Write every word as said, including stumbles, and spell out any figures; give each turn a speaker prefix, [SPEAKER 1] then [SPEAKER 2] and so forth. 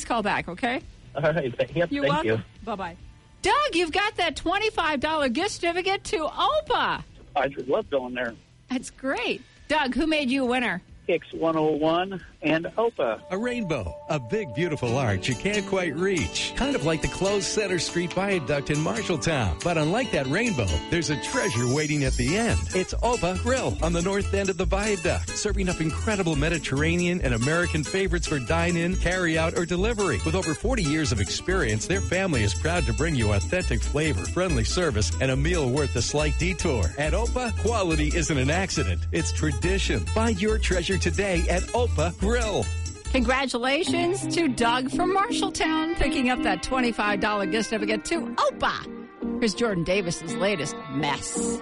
[SPEAKER 1] call back, okay?
[SPEAKER 2] All right. Yep,
[SPEAKER 1] You're
[SPEAKER 2] thank
[SPEAKER 1] welcome.
[SPEAKER 2] you.
[SPEAKER 1] Bye-bye. Doug, you've got that twenty-five dollars gift certificate to O P A.
[SPEAKER 2] I just love going there.
[SPEAKER 1] That's great. Doug, who made you a winner?
[SPEAKER 2] X one oh one and O P A.
[SPEAKER 3] A rainbow, a big, beautiful arch you can't quite reach. Kind of like the closed Center Street Viaduct in Marshalltown. But unlike that rainbow, there's a treasure waiting at the end. It's O P A Grill on the north end of the viaduct, serving up incredible Mediterranean and American favorites for dine-in, carry-out, or delivery. With over forty years of experience, their family is proud to bring you authentic flavor, friendly service, and a meal worth the slight detour. At O P A, quality isn't an accident. It's tradition. Find your treasure today at O P A Grill.
[SPEAKER 1] Congratulations to Doug from Marshalltown picking up that twenty-five dollars gift certificate to O P A. Here's Jordan Davis's latest mess.